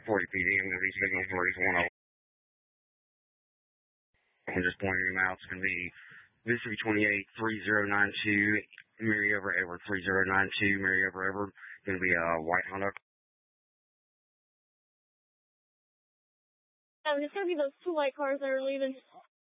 40 PD, I'm going to be signal 31. I'm just pointing him out. It's going to be Mississippi 28 3092, Mary over 3092, Mary over. Going to be a white Honda. It's going to be those two white cars that are leaving.